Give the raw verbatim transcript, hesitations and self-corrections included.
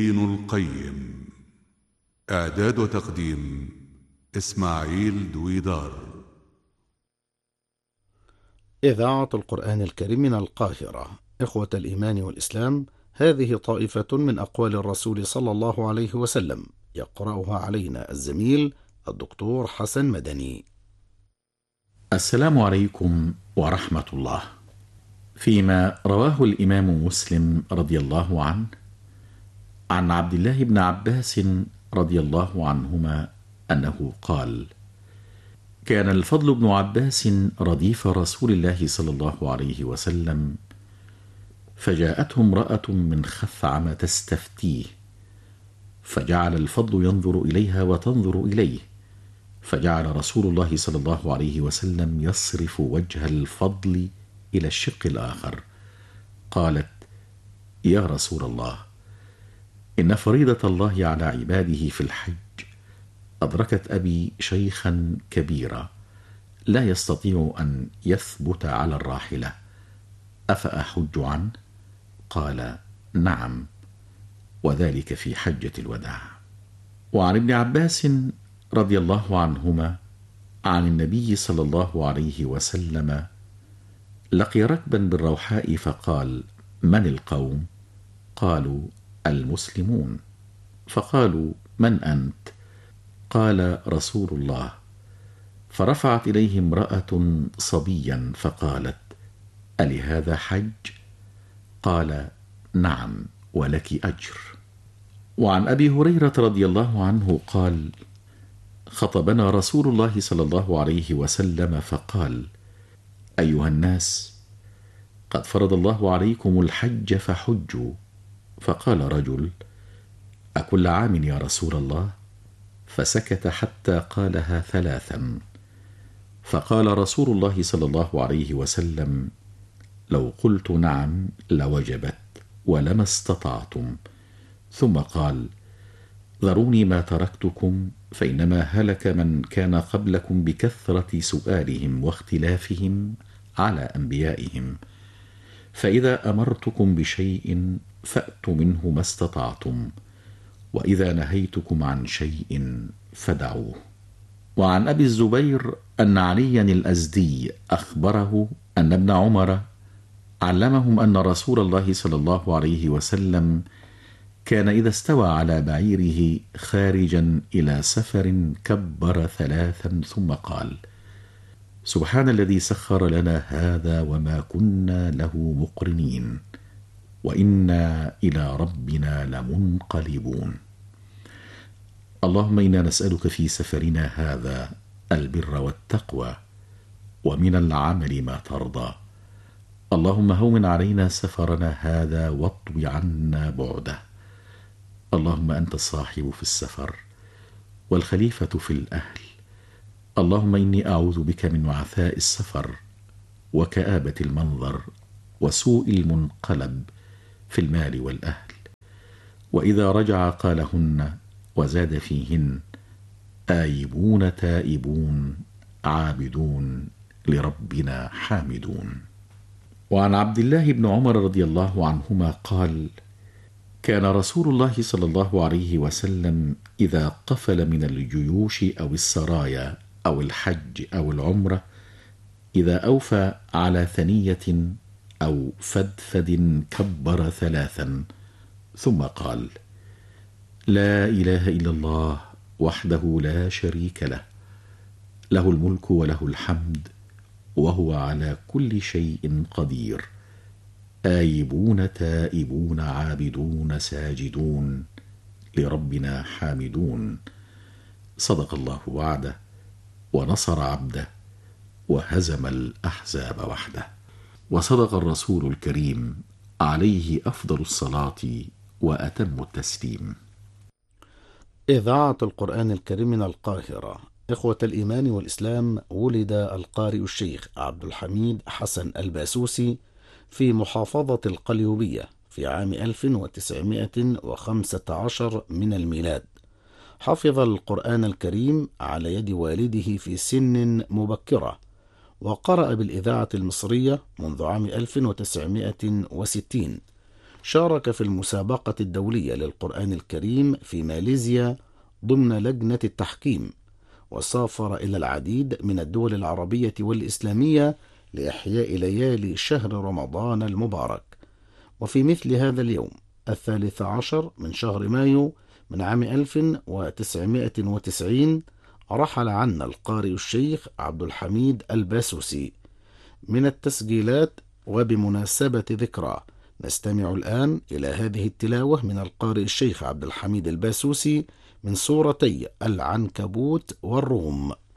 ابن القيم. إعداد وتقديم إسماعيل دويدار. إذاعة القرآن الكريم من القاهرة. إخوة الإيمان والإسلام، هذه طائفة من أقوال الرسول صلى الله عليه وسلم، يقرأها علينا الزميل الدكتور حسن مدني. السلام عليكم ورحمة الله. فيما رواه الإمام مسلم رضي الله عنه عن عبد الله بن عباس رضي الله عنهما أنه قال: كان الفضل بن عباس رديف رسول الله صلى الله عليه وسلم، فجاءته امرأة من خثعم تستفتيه، فجعل الفضل ينظر إليها وتنظر إليه، فجعل رسول الله صلى الله عليه وسلم يصرف وجه الفضل إلى الشق الآخر. قالت: يا رسول الله، إن فريضة الله على عباده في الحج أدركت أبي شيخا كبيرا لا يستطيع أن يثبت على الراحلة، أفأحج عنه؟ قال: نعم، وذلك في حجة الوداع. وعن ابن عباس رضي الله عنهما عن النبي صلى الله عليه وسلم: لقي ركبا بالروحاء فقال: من القوم؟ قالوا: المسلمون. فقالوا: من أنت؟ قال: رسول الله. فرفعت إليه امرأة صبيا فقالت: ألهذا حج؟ قال: نعم، ولك أجر. وعن أبي هريرة رضي الله عنه قال: خطبنا رسول الله صلى الله عليه وسلم فقال: أيها الناس، قد فرض الله عليكم الحج فحجوا. فقال رجل: أكل عام يا رسول الله؟ فسكت حتى قالها ثلاثا. فقال رسول الله صلى الله عليه وسلم: لو قلت نعم لوجبت ولما استطعتم. ثم قال: ذروني ما تركتكم، فإنما هلك من كان قبلكم بكثرة سؤالهم واختلافهم على أنبيائهم، فإذا أمرتكم بشيء فأتوا منه ما استطعتم، وإذا نهيتكم عن شيء فدعوه. وعن أبي الزبير أن عليا الأزدي أخبره أن ابن عمر علمهم أن رسول الله صلى الله عليه وسلم كان إذا استوى على بعيره خارجا إلى سفر كبر ثلاثا ثم قال: سبحان الذي سخر لنا هذا وما كنا له مقرنين وإنا إلى ربنا لمنقلبون. اللهم إنا نسألك في سفرنا هذا البر والتقوى، ومن العمل ما ترضى. اللهم هون علينا سفرنا هذا واطو عنا بعده. اللهم أنت الصاحب في السفر والخليفة في الأهل. اللهم إني أعوذ بك من وعثاء السفر وكآبة المنظر وسوء المنقلب في المال والأهل. وإذا رجع قالهن وزاد فيهن: آيبون تائبون عابدون لربنا حامدون. وعن عبد الله بن عمر رضي الله عنهما قال: كان رسول الله صلى الله عليه وسلم إذا قفل من الجيوش أو السرايا أو الحج أو العمرة، إذا أوفى على ثنية أو فدفد كبر ثلاثا ثم قال: لا إله إلا الله وحده لا شريك له، له الملك وله الحمد وهو على كل شيء قدير، آيبون تائبون عابدون ساجدون لربنا حامدون. صدق الله وعده ونصر عبده وهزم الأحزاب وحده. وصدق الرسول الكريم عليه أفضل الصلاة وأتم التسليم. إذاعة القرآن الكريم من القاهرة. إخوة الإيمان والإسلام، ولد القارئ الشيخ عبد الحميد حسن الباسوسي في محافظة القليوبية في عام ألف وتسعمائة وخمسة عشر من الميلاد. حفظ القرآن الكريم على يد والده في سن مبكرة، وقرأ بالإذاعة المصرية منذ عام ألف وتسعمائة وستين، شارك في المسابقة الدولية للقرآن الكريم في ماليزيا ضمن لجنة التحكيم، وسافر إلى العديد من الدول العربية والإسلامية لإحياء ليالي شهر رمضان المبارك. وفي مثل هذا اليوم الثالث عشر من شهر مايو من عام ألف وتسعمائة وتسعين رحل عنا القارئ الشيخ عبد الحميد الباسوسي. من التسجيلات وبمناسبة ذكرى نستمع الآن إلى هذه التلاوة من القارئ الشيخ عبد الحميد الباسوسي من سورتي العنكبوت والروم.